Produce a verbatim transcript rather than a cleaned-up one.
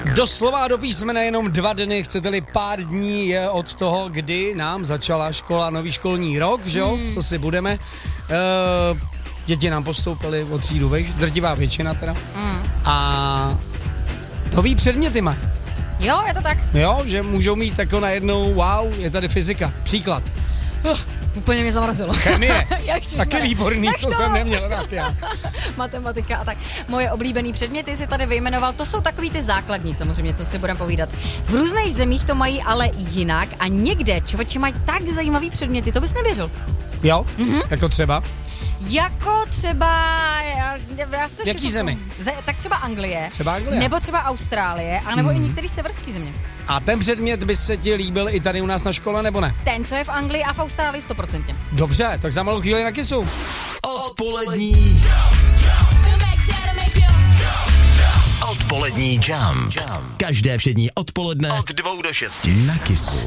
Doslova do písmene jenom dva dny, chcete-li pár dní je od toho, kdy nám začala škola, nový školní rok, že jo, hmm. co si budeme. Uh, děti nám postoupily od třídu, vejš, drtivá většina teda. Hmm. A nový předměty mají. Jo, je to tak. Jo, že můžou mít jako najednou, wow, je tady fyzika, příklad. Uh, úplně mě zamrazilo. Chemie, taky výborný, to, to jsem neměl rád já. Matematika a tak. Moje oblíbený předměty si tady vyjmenoval, to jsou takový ty základní samozřejmě, co si budeme povídat. V různých zemích to mají ale jinak a někde, člověče, mají tak zajímavý předměty, to bys nevěřil. Jo, mm-hmm. jako třeba? Jako třeba... Já, já Jaký zemi? Ze, tak třeba Anglie. Třeba Anglie. Nebo třeba Austrálie, anebo mm. i některé severské země. A ten předmět by se ti líbil i tady u nás na škole, nebo ne? Ten, co je v Anglii a v Austrálii stoprocentně. Dobře, tak za malou chvíli na Kissu. Odpolední Odpolední jam. Každé všední odpoledne od dvou do šesti na Kissu.